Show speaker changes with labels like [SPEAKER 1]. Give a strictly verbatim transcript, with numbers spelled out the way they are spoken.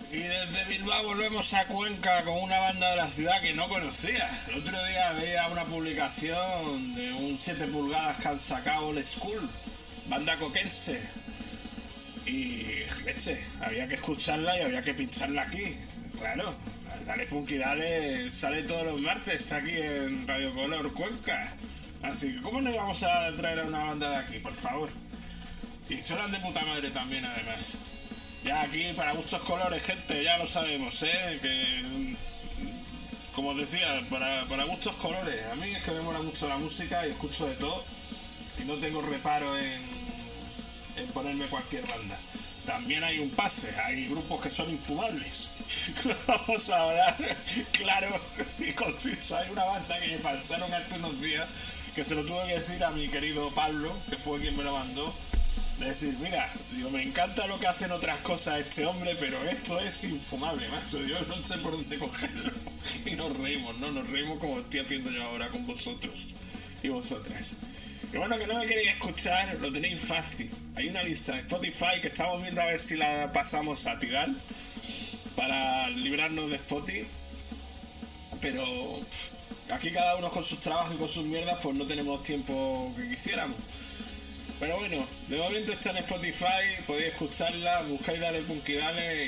[SPEAKER 1] Y desde Bilbao volvemos a Cuenca con una banda de la ciudad que no conocía. El otro día veía una publicación de un siete pulgadas que han sacado Old School, banda coquense. Y leche, había que escucharla y había que pincharla aquí. Claro, Dale Punky Dale sale todos los martes aquí en Radio Color Cuenca. Así que, ¿cómo no íbamos a traer a una banda de aquí, por favor? Y suenan de puta madre también, además. Ya aquí, para gustos colores, gente, ya lo sabemos, ¿eh? Que, como os decía, para, para gustos colores. A mí es que me mola mucho la música y escucho de todo. Y no tengo reparo en, en ponerme cualquier banda. También hay un pase, hay grupos que son infumables. Vamos a hablar claro y conciso. Hay una banda que me pasaron hace unos días que se lo tuve que decir a mi querido Pablo, que fue quien me lo mandó. De decir, mira, digo, me encanta lo que hacen otras cosas este hombre, pero esto es infumable, macho. Yo no sé por dónde cogerlo. Y nos reímos, ¿no? Nos reímos como estoy haciendo yo ahora con vosotros y vosotras. Y bueno, que no me queréis escuchar, lo tenéis fácil. Hay una lista de Spotify que estamos viendo a ver si la pasamos a tirar para librarnos de Spotify. Pero pff, aquí cada uno con sus trabajos y con sus mierdas, pues no tenemos tiempo que quisiéramos. Pero bueno, de momento está en Spotify, podéis escucharla, buscáis Dale Punky Dale